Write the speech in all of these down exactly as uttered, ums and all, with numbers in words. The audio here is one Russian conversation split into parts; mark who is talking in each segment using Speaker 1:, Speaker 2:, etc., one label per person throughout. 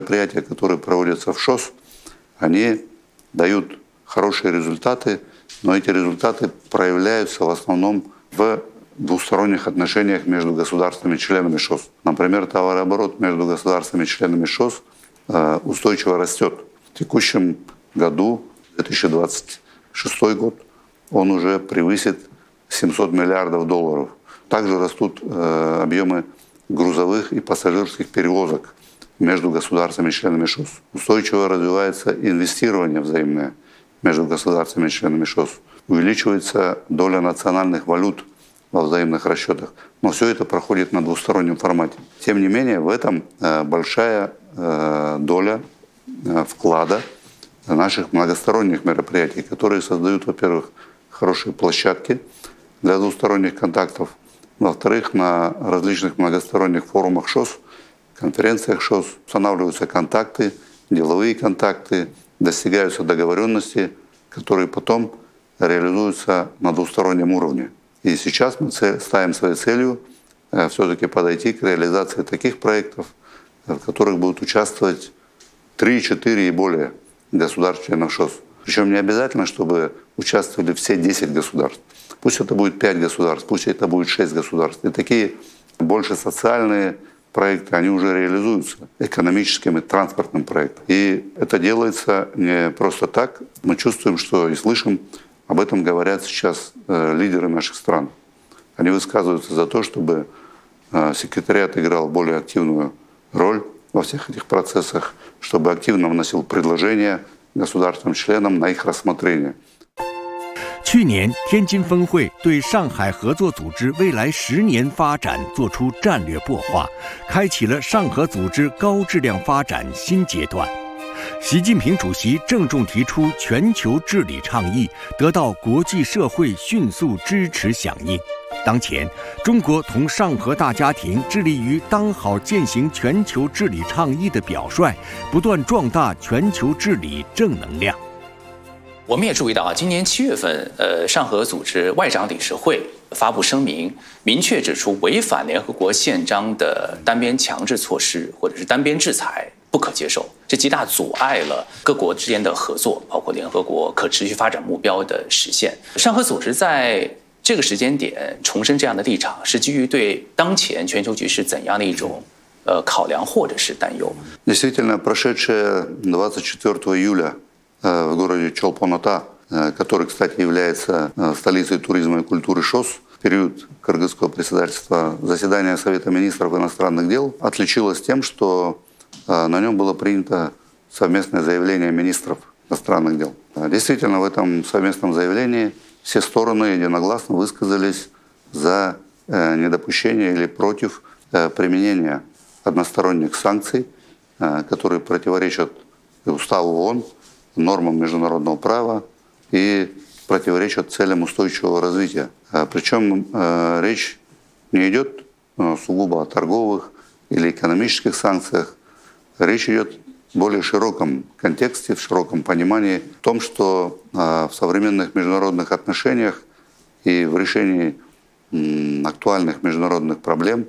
Speaker 1: Мероприятия, которые проводятся в ШОС, они дают хорошие результаты, но эти результаты проявляются в основном в двусторонних отношениях между государствами-членами ШОС. Например, товарооборот между государствами-членами ШОС устойчиво растет. В текущем году, две тысячи двадцать шестой год, он уже превысит семьсот миллиардов долларов. Также растут объемы грузовых и пассажирских перевозок между государствами-членами ШОС. Устойчиво развивается инвестирование взаимное между государствами-членами ШОС. Увеличивается доля национальных валют во взаимных расчетах. Но все это проходит на двустороннем формате. Тем не менее, в этом большая доля вклада наших многосторонних мероприятий, которые создают, во-первых, хорошие площадки для двусторонних контактов, во-вторых, на различных многосторонних форумах ШОС, конференциях ШОС устанавливаются контакты, деловые контакты, достигаются договоренности, которые потом реализуются на двустороннем уровне. И сейчас мы ставим своей целью все-таки подойти к реализации таких проектов, в которых будут участвовать три, четыре и более государств-членов ШОС. Причем не обязательно, чтобы участвовали все десять государств. Пусть это будет пять государств, пусть это будет шесть государств. И такие больше социальные проекты, они уже реализуются экономическим и транспортным проектом. И это делается не просто так. Мы чувствуем, что и слышим, об этом говорят сейчас лидеры наших стран. Они высказываются за то, чтобы секретариат играл более активную роль во всех этих процессах, чтобы активно вносил предложения государствам-членам на их рассмотрение.
Speaker 2: 去年天津峰会对上海合作组织未来十年发展作出战略擘画，开启了上合组织高质量发展新阶段。习近平主席郑重提出全球治理倡议，得到国际社会迅速支持响应。当前，中国同上合大家庭致力于当好践行全球治理倡议的表率，不断壮大全球治理正能量。
Speaker 3: 我们也注意到啊，今年七月份，呃，上合组织外长理事会发布声明，明确指出违反联合国宪章的单边强制措施或者是单边制裁不可接受，这极大阻碍了各国之间的合作，包括联合国可持续发展目标的实现。上合组织在这个时间点重申这样的立场，是基于对当前全球局势怎样的一种呃考量或者是担忧？
Speaker 1: Действительно, прошедшее двадцать четвёртого июля в городе Чолпон-Ата, который, кстати, является столицей туризма и культуры ШОС, в период кыргызского председательства заседания Совета министров иностранных дел отличилось тем, что на нем было принято совместное заявление министров иностранных дел. Действительно, в этом совместном заявлении все стороны единогласно высказались за недопущение или против применения односторонних санкций, которые противоречат Уставу ООН, нормам международного права и противоречат целям устойчивого развития. Причем речь не идет сугубо о торговых или экономических санкциях. Речь идет в более широком контексте, в широком понимании о том, что в современных международных отношениях и в решении актуальных международных проблем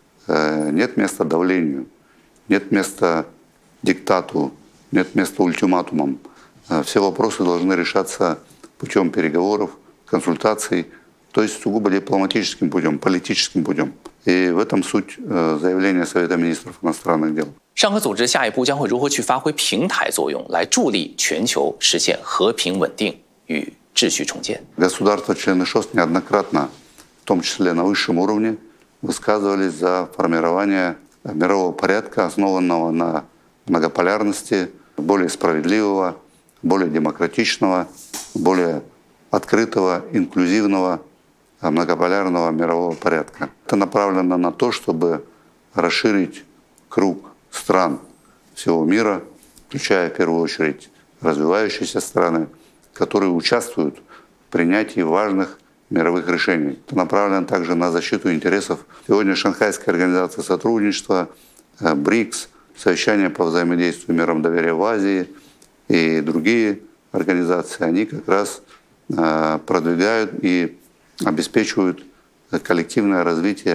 Speaker 1: нет места давлению, нет места диктату, нет места ультиматумам. Все вопросы должны решаться путем переговоров, консультаций, то есть сугубо дипломатическим путем, политическим путем. И в этом суть заявления Совета министров иностранных дел.
Speaker 3: 上合组织下一步将会如何去发挥平台作用，来助力全球实现和平稳定与秩序重建？
Speaker 1: Государства-члены ШОС неоднократно, в том числе на высшем уровне, высказывались за формирование мирового порядка, основанного на многополярности, более справедливого, более демократичного, более открытого, инклюзивного, многополярного мирового порядка. Это направлено на то, чтобы расширить круг стран всего мира, включая в первую очередь развивающиеся страны, которые участвуют в принятии важных мировых решений. Это направлено также на защиту интересов. Сегодня Шанхайская организация сотрудничества, БРИКС, Совещание по взаимодействию миром доверия в Азии и другие организации, они как раз продвигают и обеспечивают коллективное развитие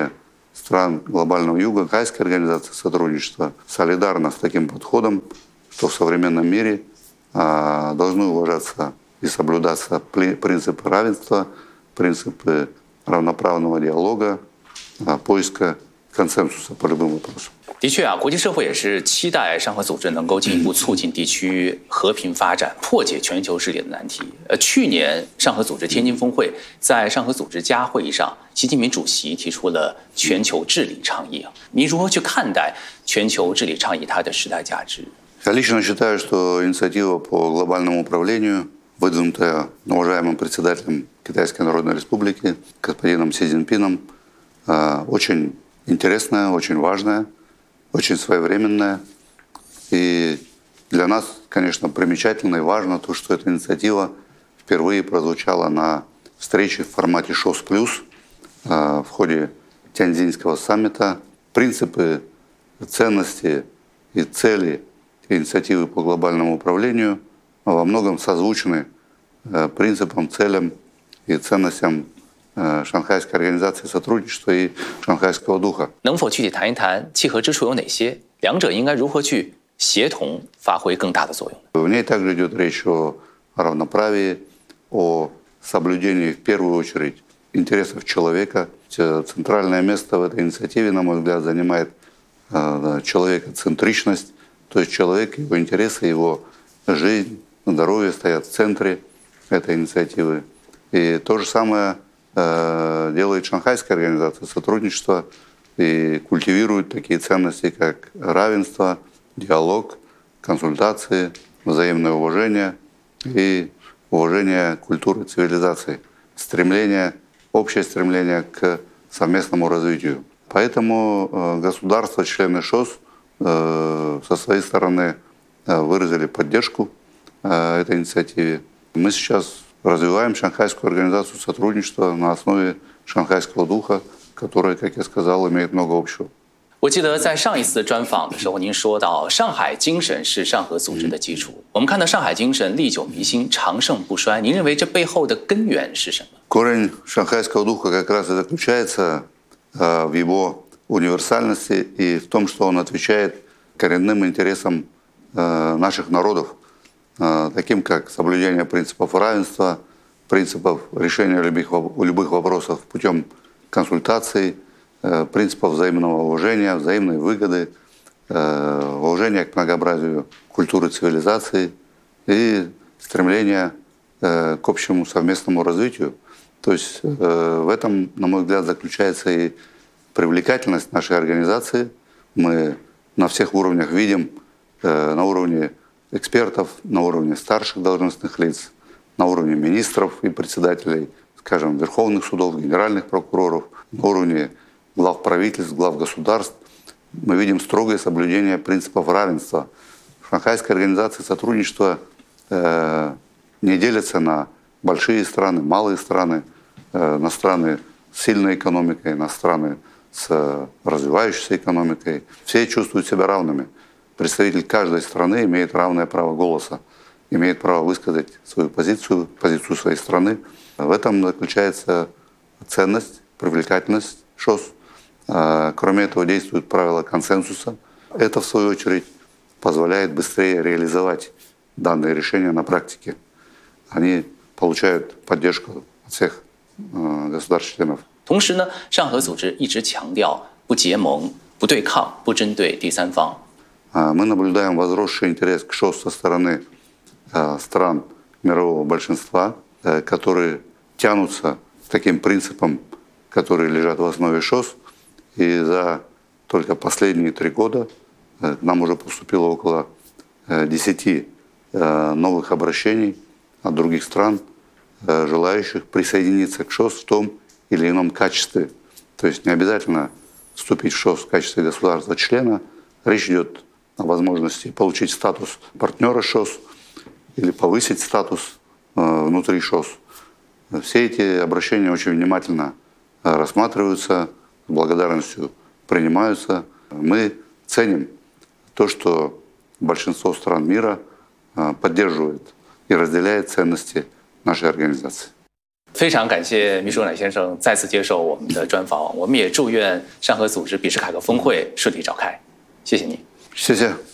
Speaker 1: стран глобального юга, Шанхайская организация сотрудничества солидарна с таким подходом, что в современном мире а, должны уважаться и соблюдаться принципы равенства, принципы равноправного диалога, а, поиска консенсуса по любым вопросам.
Speaker 3: 的确啊，国际社会也是期待上合组织能够进一步促进地区和平发展，破解全球治理的难题。呃，去年上合组织天津峰会，在上合组织加会议上，习近平主席提出了全球治理倡议啊，你如何去看待全球治理倡议它的时代价值？
Speaker 1: Я лично считаю, что инициатива по глобальному управлению, выдвинутая уважаемым председателем Китайской Народной Республики, господином Си Цзиньпином, очень интересная, очень важная, очень своевременная. И для нас, конечно, примечательно и важно то, что эта инициатива впервые прозвучала на встрече в формате ШОС плюс в ходе Тяньцзинского саммита. Принципы, ценности и цели инициативы по глобальному управлению во многом созвучны принципам, целям и ценностям Шанхайской организации сотрудничества и Шанхайского духа.
Speaker 3: 能否具体谈一谈契合之处有哪些？两者应该如何去协同发挥更大的作用？
Speaker 1: В ней также идет речь о равноправии, о соблюдении в первую очередь интересов человека. Центральное место в этой инициативе, на мой взгляд, занимает человекоцентричность, то есть человек, его интересы, его жизнь, здоровье стоят в центре этой инициативы. И то же самое делает Шанхайская организация сотрудничества и культивирует такие ценности, как равенство, диалог, консультации, взаимное уважение и уважение культуры, цивилизации, стремление, общее стремление к совместному развитию. Поэтому государства, члены ШОС, со своей стороны выразили поддержку этой инициативе. Мы сейчас развиваем Шанхайскую организацию сотрудничества на основе шанхайского духа, который, как я сказал, имеет много общего.
Speaker 3: 我记得在上一次专访的时候，您说到上海精神是上合组织的基础。我们看到上海精神历久弥新、长盛不衰，您认为这背后的根源是什么？
Speaker 1: Корень шанхайского духа как раз и заключается в его универсальности и в том, что он отвечает коренным интересам наших народов, таким как соблюдение принципов равенства, принципов решения любых, любых вопросов путем консультаций, принципов взаимного уважения, взаимной выгоды, уважения к многообразию культуры, цивилизации и стремления к общему совместному развитию. То есть в этом, на мой взгляд, заключается и привлекательность нашей организации. Мы на всех уровнях видим, на уровне экспертов, на уровне старших должностных лиц, на уровне министров и председателей, скажем, верховных судов, генеральных прокуроров, на уровне глав правительств, глав государств. Мы видим строгое соблюдение принципов равенства. Шанхайская организация сотрудничества э, не делится на большие страны, малые страны, э, на страны с сильной экономикой, на страны с развивающейся экономикой. Все чувствуют себя равными. Представитель каждой страны имеет равное право голоса, имеет право высказать свою позицию, позицию своей страны. В этом заключается ценность, привлекательность ШОС. Кроме этого, действуют правила консенсуса. Это, в свою очередь, позволяет быстрее реализовать данные решения на практике. Они получают поддержку от всех государств-членов.
Speaker 3: 同时呢，上合组织一直强调不结盟、不对抗、不针对第三方。
Speaker 1: Мы наблюдаем возросший интерес к ШОС со стороны стран мирового большинства, которые тянутся к таким принципам, которые лежат в основе ШОС. И за только последние три года к нам уже поступило около десяти новых обращений от других стран, желающих присоединиться к ШОС в том или ином качестве. То есть не обязательно вступить в ШОС в качестве государства-члена. Речь идет о возможности получить статус партнера ШОС или повысить статус внутри ШОС. Все эти обращения очень внимательно рассматриваются, с благодарностью принимаются. Мы ценим то, что большинство стран мира поддерживает и разделяет ценности нашей организации.
Speaker 3: 非常感谢米舒乃先生再次接受我们的专访，我们也祝愿上合组织比什凯克峰会顺利召开，谢谢您，
Speaker 1: 谢谢。